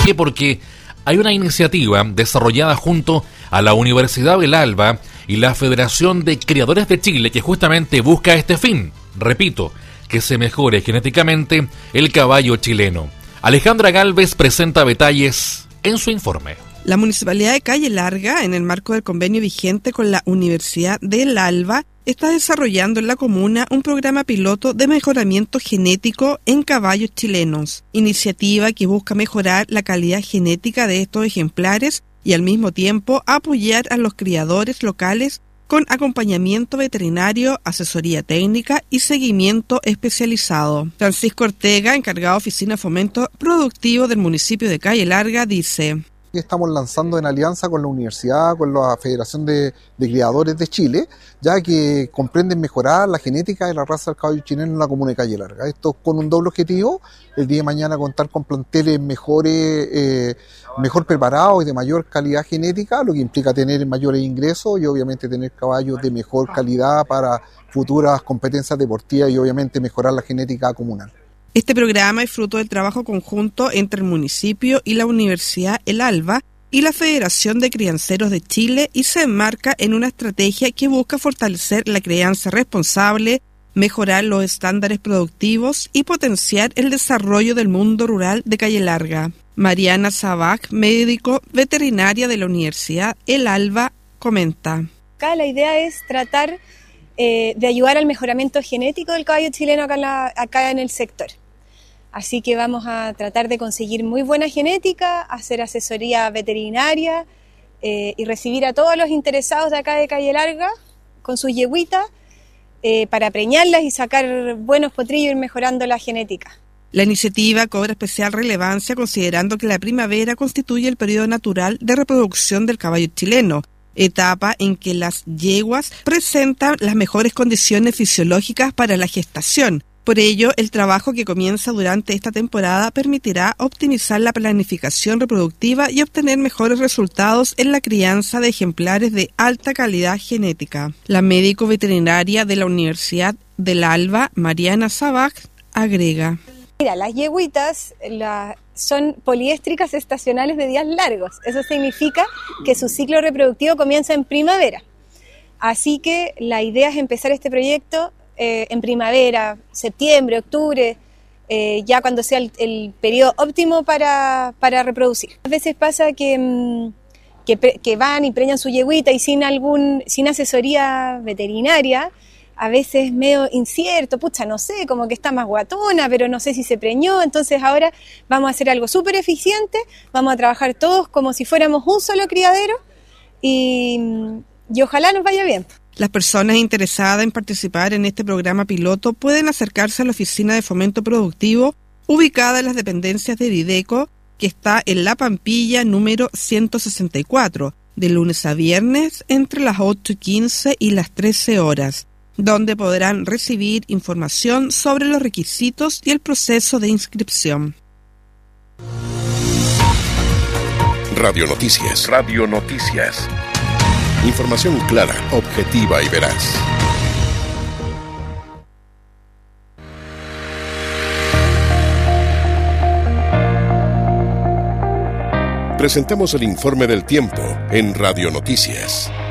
Porque hay una iniciativa desarrollada junto a la Universidad del Alba y la Federación de Criadores de Chile que justamente busca este fin. Repito, que se mejore genéticamente el caballo chileno. Alejandra Galvez presenta detalles en su informe. La Municipalidad de Calle Larga, en el marco del convenio vigente con la Universidad del Alba, está desarrollando en la comuna un programa piloto de mejoramiento genético en caballos chilenos, iniciativa que busca mejorar la calidad genética de estos ejemplares y al mismo tiempo apoyar a los criadores locales con acompañamiento veterinario, asesoría técnica y seguimiento especializado. Francisco Ortega, encargado de Oficina de Fomento Productivo del municipio de Calle Larga, dice: Estamos lanzando en alianza con la universidad, con la Federación de Criadores de Chile, ya que comprenden mejorar la genética de la raza del caballo chileno en la comuna de Calle Larga. Esto con un doble objetivo: el día de mañana contar con planteles mejor preparados y de mayor calidad genética, lo que implica tener mayores ingresos y obviamente tener caballos de mejor calidad para futuras competencias deportivas y obviamente mejorar la genética comunal. Este programa es fruto del trabajo conjunto entre el municipio y la Universidad El Alba y la Federación de Crianceros de Chile y se enmarca en una estrategia que busca fortalecer la crianza responsable, mejorar los estándares productivos y potenciar el desarrollo del mundo rural de Calle Larga. Mariana Sabac, médico veterinaria de la Universidad El Alba, comenta: Acá la idea es tratar de ayudar al mejoramiento genético del caballo chileno acá en el sector. Así que vamos a tratar de conseguir muy buena genética, hacer asesoría veterinaria y recibir a todos los interesados de acá de Calle Larga con sus yegüitas para preñarlas y sacar buenos potrillos y ir mejorando la genética. La iniciativa cobra especial relevancia considerando que la primavera constituye el periodo natural de reproducción del caballo chileno, etapa en que las yeguas presentan las mejores condiciones fisiológicas para la gestación. Por ello, el trabajo que comienza durante esta temporada permitirá optimizar la planificación reproductiva y obtener mejores resultados en la crianza de ejemplares de alta calidad genética. La médico veterinaria de la Universidad del Alba, Mariana Sabac, agrega: Mira, las yegüitas son poliéstricas estacionales de días largos. Eso significa que su ciclo reproductivo comienza en primavera. Así que la idea es empezar este proyecto en primavera, septiembre, octubre, ya cuando sea el periodo óptimo para reproducir. A veces pasa que van y preñan su yegüita y sin asesoría veterinaria, a veces medio incierto, no sé, como que está más guatona, pero no sé si se preñó. Entonces ahora vamos a hacer algo súper eficiente, vamos a trabajar todos como si fuéramos un solo criadero y ojalá nos vaya bien. Las personas interesadas en participar en este programa piloto pueden acercarse a la Oficina de Fomento Productivo, ubicada en las dependencias de Videco, que está en La Pampilla, número 164, de lunes a viernes, entre las 8:15 y las 13 horas, donde podrán recibir información sobre los requisitos y el proceso de inscripción. Radio Noticias. Radio Noticias. Información clara, objetiva y veraz. Presentamos el informe del tiempo en Radio Noticias.